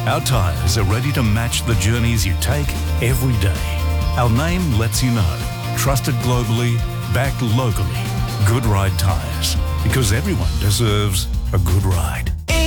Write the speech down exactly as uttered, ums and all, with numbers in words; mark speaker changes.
Speaker 1: Our tyres are ready to match the journeys you take every day. Our name lets you know. Trusted globally, backed locally. Good Ride Tyres. Because everyone deserves a good ride.